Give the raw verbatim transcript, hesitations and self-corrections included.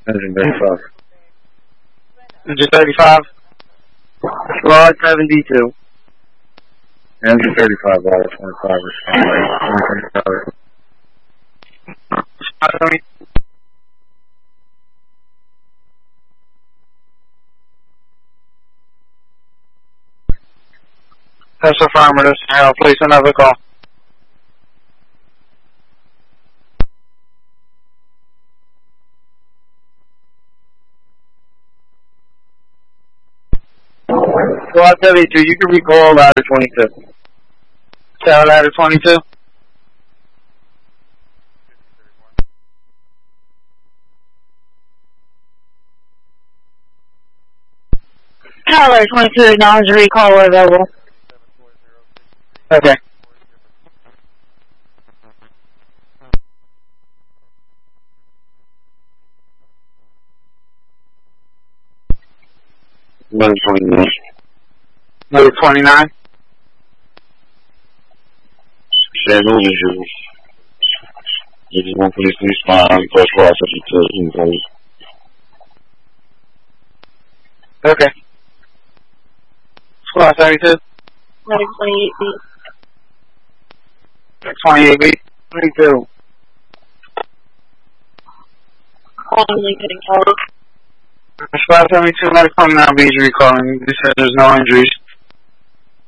Engine thirty-five. Engine thirty-five. Squad seventy-two. Engine thirty-five, Water twenty-five, respond. Squad seventy. That's affirmative. I'll place another call. Squad seventy-two, you can recall ladder twenty-two. Tower ladder twenty-two. Tower ladder twenty-two, acknowledge recall where available. Okay. Ladder twenty-nine. Number twenty-nine. Channel visual. This is one police respond, plus squad seventy-two. Okay. Squad seventy-two. Ladder twenty-eight B. twenty-eight B. twenty-two. Calling Lincoln and Kelly. Squad seventy-two, ladder twenty-nine B is recalling. They said there's no injuries.